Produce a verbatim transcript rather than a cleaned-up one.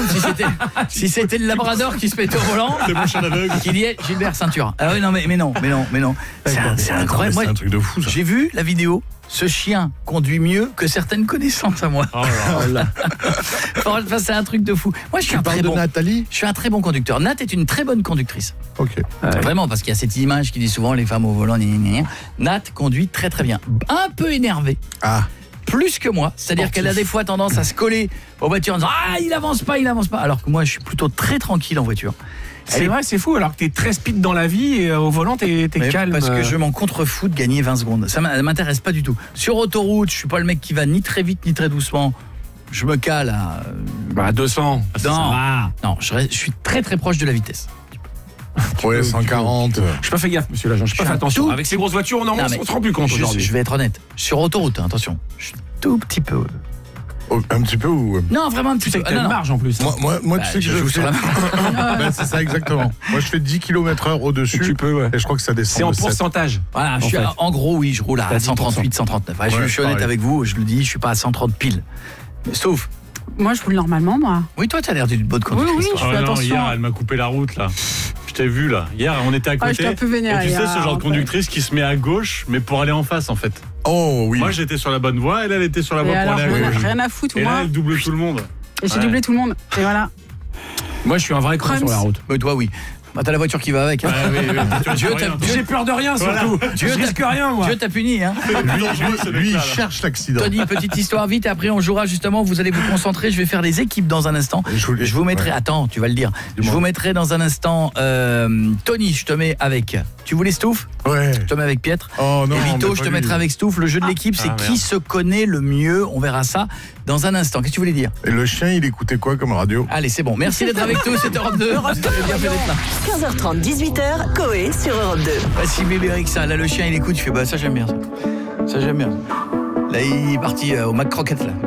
demande si c'était si c'était le labrador qui se mettait au volant. C'est mon chien aveugle. Qui dit Gilbert ceinture. Ah oui non mais mais non, mais non, mais non. C'est un, c'est incroyable. C'est un truc de fou ça. J'ai vu la vidéo. Ce chien conduit mieux que certaines connaissances à moi. Oh là là. Enfin, c'est un truc de fou. Moi, je suis Tu un parles très de bon. Nathalie ? Je suis un très bon conducteur. Nat est une très bonne conductrice. Ok. Vraiment, parce qu'il y a cette image qui dit souvent les femmes au volant. Gna, gna, gna. Nat conduit très très bien. Un peu énervé. Ah. Plus que moi, c'est-à-dire Sportif. qu'elle a des fois tendance à se coller aux voitures en disant ah il avance pas, il avance pas. Alors que moi, je suis plutôt très tranquille en voiture. C'est vrai, c'est fou, alors que t'es très speed dans la vie et euh, au volant t'es, t'es Mais calme. parce que je m'en contrefous de gagner vingt secondes. Ça m'intéresse pas du tout. Sur autoroute, je suis pas le mec qui va ni très vite ni très doucement. Je me cale à Bah deux cents. non, non, je, reste- je suis très très proche de la vitesse. Ouais, cent quarante. Je pas fait gaffe, monsieur l'agent, j'ai pas Je fait suis un attention. tout- Avec ces grosses voitures, on, en, Non, on mais se rend plus compte Je, aujourd'hui. je vais être honnête. Sur autoroute, hein, attention. Je suis tout petit peu. Oh, un petit peu ou... Non, vraiment un petit Tu sais peu. que Ah, t'as non, une non. marge en plus. Moi, moi, moi Bah, tu sais que je je joue fais... sur la Ben, c'est ça exactement. Moi, je fais dix kilomètres heure au-dessus. Tu peux, ouais. Et je crois que ça descend C'est en de sept. pourcentage. Voilà, je En suis fait. à- en gros, oui, je roule T'as à dix cent pour cent. trente-huit, cent trente-neuf. Ouais, je, Ouais, je suis honnête pareil. avec vous, je le dis, je suis pas à cent trente pile. Mais sauf. Moi, je roule normalement, moi. Oui, toi, tu as l'air d'une bonne conductrice. Oui, oui, toi. je fais Oh non, attention. hier, elle m'a coupé la route, là. Je t'ai vu, là. Hier, on était à Ah, côté. j'étais un peu vénère et tu sais, hier, ce genre en de fait. conductrice qui se met à gauche, mais pour aller en face, en fait. Oh oui. Moi, j'étais sur la bonne voie, elle, elle était sur la Et voie pour alors, aller à rien, gauche. rien à foutre, Et là, moi. elle double tout le monde. Et j'ai Ouais. doublé tout le monde. Et voilà. Moi, je suis un vrai con Krems. sur la route. Mais toi, oui. Bah, t'as la voiture qui va avec. Hein. Ouais, oui, oui. Dieu Tu t'a- rien. Dieu- J'ai peur de rien surtout. Dieu je t'a- risque rien, moi. Dieu t'a puni, hein. Lui, ce lui, lui, il mec-là, là. cherche l'accident. Tony, petite histoire vite, et après on jouera justement, vous allez vous concentrer, je vais faire les équipes dans un instant. Je vous- Je vous mettrai, ouais. attends, tu vas le dire, je vous mettrai dans un instant, euh, Tony, je te mets avec, tu voulais Stouff ? Ouais. Je te mets avec Pietre. Oh non. Et Vito, mais je pas te lui. mettrai avec Stouff. Le jeu de l'équipe, c'est Ah, qui merde. se connaît le mieux, on verra ça dans un instant. Qu'est-ce que tu voulais dire ? Et le chien, il écoutait quoi comme radio ? Allez, c'est bon, merci d'être avec nous, c'est Europe deux. Vous avez bien fait d'être là. quinze heures trente, dix-huit heures, Coé sur Europe deux. Voici bébé Rixa, là le chien il écoute, tu fais bah ça j'aime bien ça. Ça j'aime bien. Là il est parti euh, au Mac Croquette là.